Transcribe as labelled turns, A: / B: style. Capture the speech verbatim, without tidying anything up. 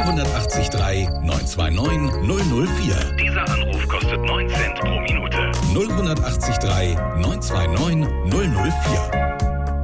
A: acht drei neun zwei neun null null vier.
B: Dieser Anruf kostet neun Cent pro Minute.
A: null acht drei neun zwei neun null null vier.